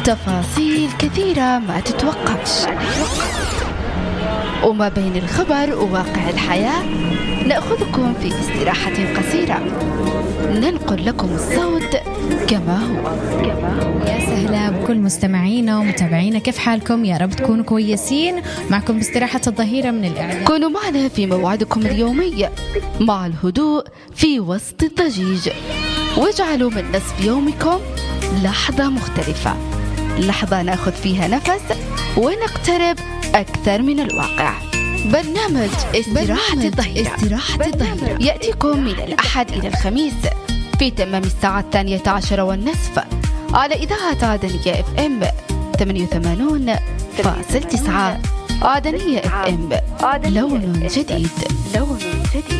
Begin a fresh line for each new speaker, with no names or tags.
تفاصيل كثيرة ما تتوقفش، وما بين الخبر وواقع الحياة نأخذكم في استراحة قصيرة ننقل لكم الصوت كما هو.
يا سهلا بكل مستمعينا ومتابعينا، كيف حالكم؟ يا رب تكونوا كويسين. معكم باستراحة الظهيرة من الإعلام.
كونوا معنا في موعدكم اليومي مع الهدوء في وسط الضجيج، واجعلوا من نصف يومكم لحظة مختلفة، لحظة نأخذ فيها نفس ونقترب أكثر من الواقع. برنامج استراحة الظهيرة يأتيكم من الأحد إلى الخميس في تمام الساعة 12:30 على إذاعة عدنية FM 88.9. عدنية FM، لون جديد.